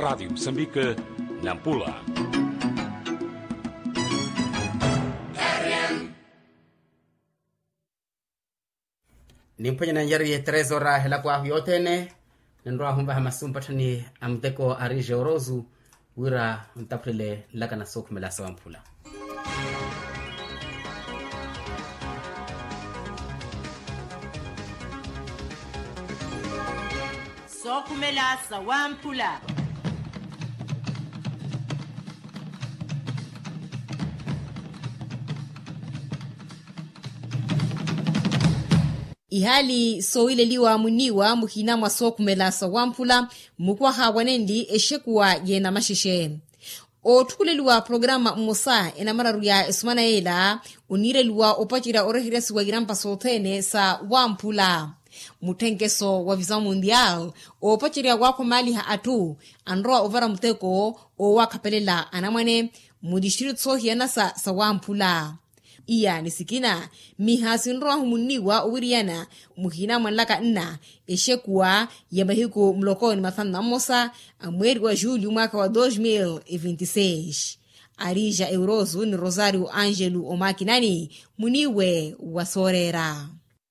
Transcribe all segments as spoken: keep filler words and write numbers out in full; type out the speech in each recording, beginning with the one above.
Rádio Moçambique, Nampula. Nimponya na njari trezora hela kwa yotene ndoa humba hamasumpatani amteko arije orozu wira ntaprile laka na soku mela sawampula. Soku mela sawampula. Ihali soile liwa muniwa muhina mwa sokumela sawampula mukwa hawanendi eshekuwa yena mashishe. O tukuleliwa programa musa ena mararu ya esumana ela unireliwa opachira orehiresi wa irampa sotene sa wampula. Mutengeso wa visa mundial opachira wako mali haatu anroa ovara muteko o wakapelela anamwane mudishiru tsohi yanasa sa wampula. Iya nisikina mihasinroa humuniwa uwiriana muhina manlaka nna eshekuwa yamahiku mlokoni mathana mosa amweri wa julho mwaka wa dois mil e vinte e seis. Arija Eurozu ni Rosario Angelo Omakinani muniwe wa sorera.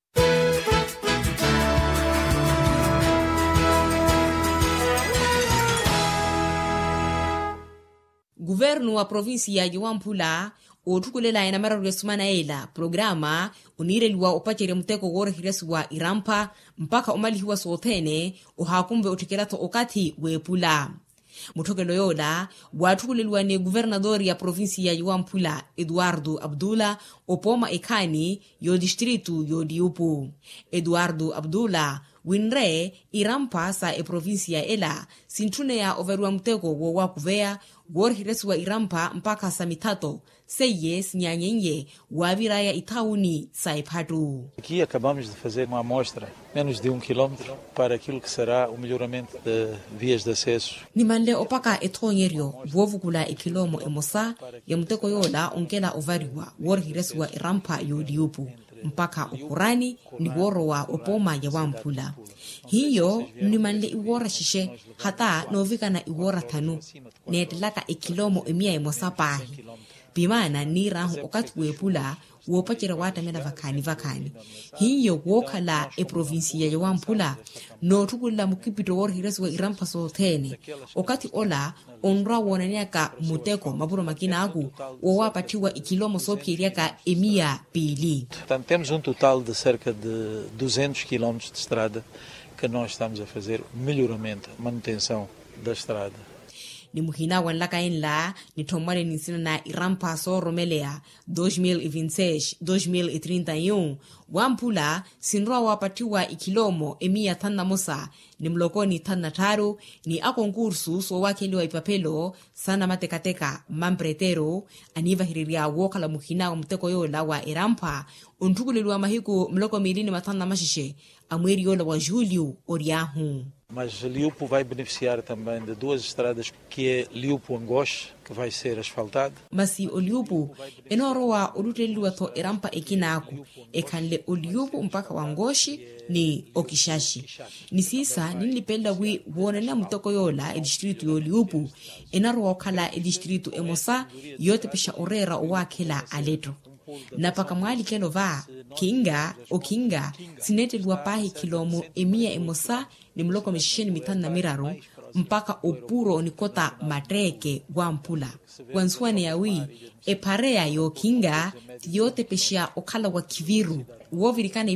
Governo wa provinsia ya Wampula otukulela ena mararu ya sumana ela programa unireliwa opachere mteko gore hireswa irampa mpaka omalihiwa sotene uhakumbe utikelato okati wepula. Mutokelo yola watukuleliwa ni guvernador ya provinsia ya Wampula Eduardo Abdullah opoma ekani yo distritu yo diupu. Eduardo Abdullah winre irampa sa e provinsia ela sintune ya overua mteko wo wakuvea gore hireswa irampa mpaka sa mitato seyes nyanyenye waviraya itauni saipatu. Aqui acabamos de fazer uma amostra menos de um quilômetro para aquilo que será o melhoramento de vias de acesso. Nimanle opaka etonyerio bovukula ikilomo emosa ya mteko yola onkela ovariwa gore hireswa irampa yodiupu mpaka ukurani ni woro wa opoma ya Wampula. Hiyo ni manle iwora shishe hata novika na iwora tanu netlaka ikilomo emia emosa pahi. Bimana ni rahu okati wepula wopachira wata mena vakani vakani. Hiyo wokala e provinsia ya Wampula no tukula mukipito wori hireswa irampa sotene. Okati ola onra wonaniaka muteko maburo makina agu wawapatiwa ikilomo sopiriaka emia pili. Portanto, temos um total de cerca de duzentos quilômetros de estrada que nós estamos a fazer melhoramento, manutenção da estrada. Ni muhina wanlaka enla ni tomare nisina na irampa so romelea dois mil e vinte e seis dois mil e trinta e um Wampula sinroa wapatiwa ikilomo emia tana mosa ni mlokoni tana taru ni akonkursu so wakeliwa ipapelo sana matekateka mampretero aniva hiriria wokala muhina wa mteko yola wa irampa untukulilwa mahiku mloko milini matana mashishe amweri yola wa julho oriahu. Mas Liupo vai beneficiar também de duas estradas, que é Liupo-Angoche, que vai ser asfaltado. Masi o Liupo, enoroa oluteliwa to irampa ekinaku, ekanle o Liupo mpaka Wangoshi ni Okishashi. Ni sisa nilipenda wi wonena mtoko yola e distritu yo Liupo, enaroa okala e distritu emosa, yote pisha orera owakela aleto. Na paka mwali kelo va, kinga o kinga, sinete luwa pahi kilomo emia emosa ni mloko mishisheni mitana na miraru, mpaka opuro ni kota matreke Wampula. Wansuane ya wii, e parea yo kinga, yote peshia okala wa kiviru, uovirikane